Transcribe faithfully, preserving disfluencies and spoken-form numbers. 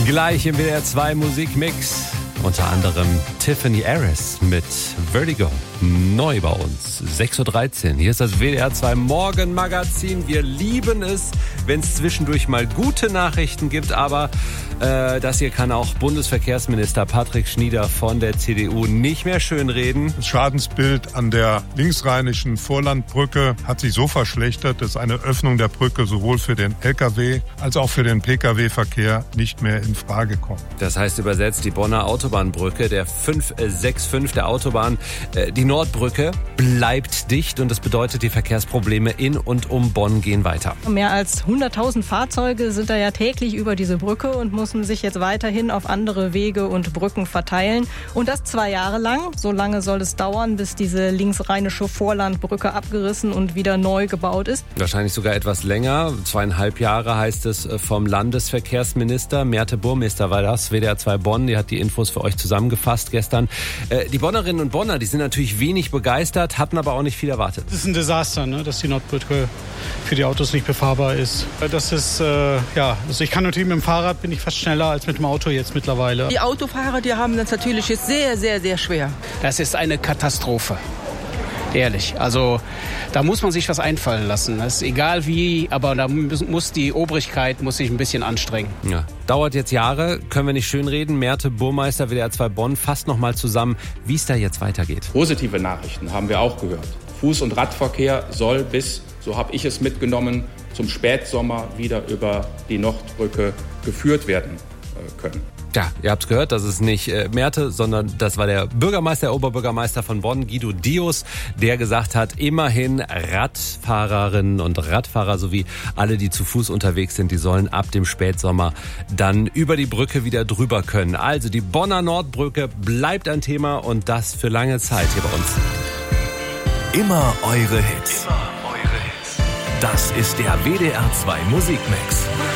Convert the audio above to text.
Gleich im W D R zwei Musikmix. Unter anderem Tiffany Harris mit Vertigo. Neu bei uns. sechs Uhr dreizehn. Hier ist das W D R zwei Morgenmagazin. Wir lieben es, wenn es zwischendurch mal gute Nachrichten gibt. Aber äh, das hier kann auch Bundesverkehrsminister Patrick Schnieder von der C D U nicht mehr schönreden. Das Schadensbild an der linksrheinischen Vorlandbrücke hat sich so verschlechtert, dass eine Öffnung der Brücke sowohl für den L K W als auch für den P K W-Verkehr nicht mehr in Frage kommt. Das heißt übersetzt, die Bonner Autobahnbrücke, der fünf sechs fünf der Autobahn, äh, die Nordbrücke bleibt dicht und das bedeutet, die Verkehrsprobleme in und um Bonn gehen weiter. Mehr als hunderttausend Fahrzeuge sind da ja täglich über diese Brücke und müssen sich jetzt weiterhin auf andere Wege und Brücken verteilen. Und das zwei Jahre lang. So lange soll es dauern, bis diese linksrheinische Vorlandbrücke abgerissen und wieder neu gebaut ist. Wahrscheinlich sogar etwas länger. Zweieinhalb Jahre heißt es vom Landesverkehrsminister. Merte Burmester war das, W D R zwei Bonn. Die hat die Infos für euch zusammengefasst gestern. Die Bonnerinnen und Bonner, die sind natürlich wenig begeistert, hatten aber auch nicht viel erwartet. Es ist ein Desaster, ne, dass die Nordbrücke für die Autos nicht befahrbar ist. Das ist, äh, ja, also ich kann natürlich mit dem Fahrrad, bin ich fast schneller als mit dem Auto jetzt mittlerweile. Die Autofahrer, die haben das natürlich jetzt sehr, sehr, sehr schwer. Das ist eine Katastrophe. Ehrlich, also da muss man sich was einfallen lassen. Das ist egal wie, aber da muss die Obrigkeit muss sich ein bisschen anstrengen. Ja. Dauert jetzt Jahre, können wir nicht schönreden. Merte Burmeister, W D R zwei Bonn, fasst noch mal zusammen, wie es da jetzt weitergeht. Positive Nachrichten haben wir auch gehört. Fuß- und Radverkehr soll bis, so habe ich es mitgenommen, zum Spätsommer wieder über die Nordbrücke geführt werden äh, können. Ja, ihr habt's gehört, das ist nicht äh, Merte, sondern das war der Bürgermeister, der Oberbürgermeister von Bonn, Guido Dios, der gesagt hat, immerhin Radfahrerinnen und Radfahrer sowie alle, die zu Fuß unterwegs sind, die sollen ab dem Spätsommer dann über die Brücke wieder drüber können. Also die Bonner Nordbrücke bleibt ein Thema und das für lange Zeit hier bei uns. Immer eure Hits. Immer eure Hits. Das ist der W D R zwei Musikmix.